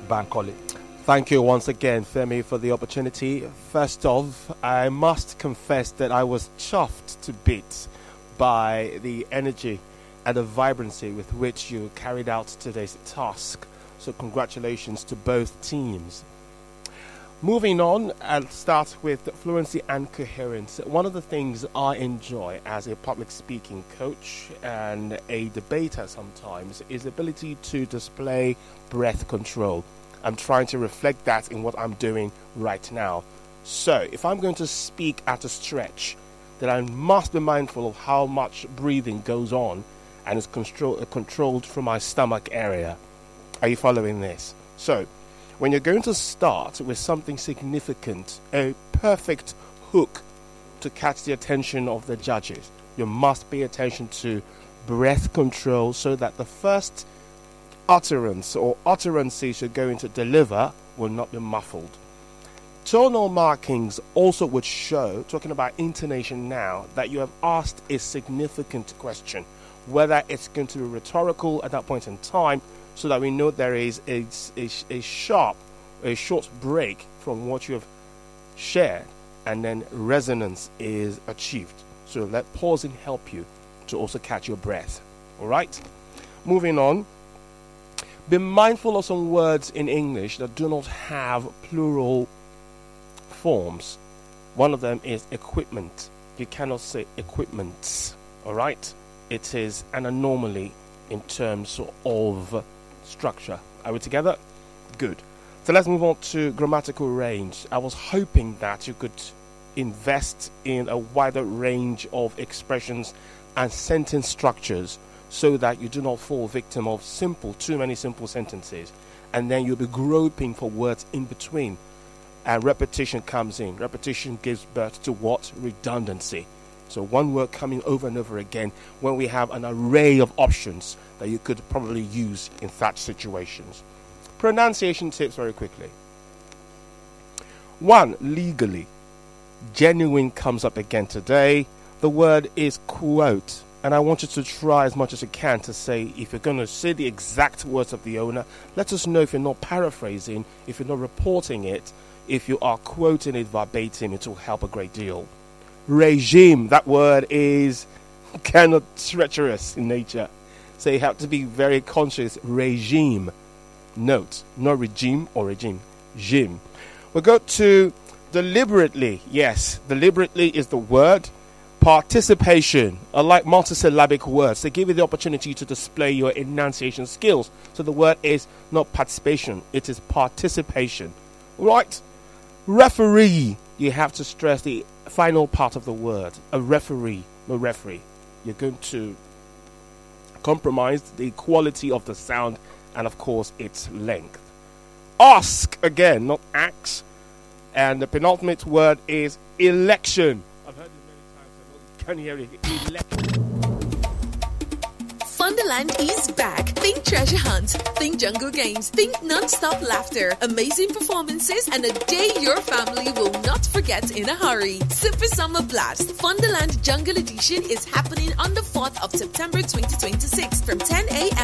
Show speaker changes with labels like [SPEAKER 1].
[SPEAKER 1] Bankole.
[SPEAKER 2] Thank you once again, Femi, for the opportunity. First off, I must confess that I was chuffed to bits by the energy and the vibrancy with which you carried out today's task. So congratulations to both teams. Moving on, I'll start with fluency and coherence. One of the things I enjoy as a public speaking coach and a debater sometimes is the ability to display breath control. I'm trying to reflect that in what I'm doing right now. So, if I'm going to speak at a stretch, then I must be mindful of how much breathing goes on and is controlled from my stomach area. Are you following this? So, when you're going to start with something significant, a perfect hook to catch the attention of the judges, you must pay attention to breath control so that the first utterance or utterances you're going to deliver will not be muffled. Tonal markings also would show, talking about intonation now, that you have asked a significant question, whether it's going to be rhetorical at that point in time, so that we know there is a short break from what you have shared, and then resonance is achieved. So let pausing help you to also catch your breath. All right? Moving on. Be mindful of some words in English that do not have plural forms. One of them is equipment. You cannot say equipments. All right? It is an anomaly in terms of structure. Are we together? Good. So let's move on to grammatical range. I was hoping that you could invest in a wider range of expressions and sentence structures so that you do not fall victim of too many simple sentences, and then you'll be groping for words in between, and repetition comes in. Repetition gives birth to what? Redundancy. So one word coming over and over again when we have an array of options that you could probably use in such situations. Pronunciation tips very quickly. 1. Legally. Genuine comes up again today. The word is quote. And I want you to try as much as you can to say, if you're going to say the exact words of the owner, let us know if you're not paraphrasing, if you're not reporting it, if you are quoting it verbatim, it will help a great deal. Regime, that word is kind of treacherous in nature. So you have to be very conscious. Regime. Note, not regime or regime. Regime. We'll go to deliberately. Yes, deliberately is the word. Participation. I like multisyllabic words. They give you the opportunity to display your enunciation skills. So the word is not participation, it is participation. Right? Referee. You have to stress the final part of the word. A referee, no referee. You're going to compromise the quality of the sound and, of course, its length. Ask, again, not ask. And the penultimate word is election. I've heard it many times. I can't hear it. Election.
[SPEAKER 3] Funderland is back. Think treasure hunt, think jungle games, think non-stop laughter, amazing performances, and a day your family will not forget in a hurry. Super Summer Blast Funderland Jungle Edition is happening on the 4th of September 2026 from 10 a.m.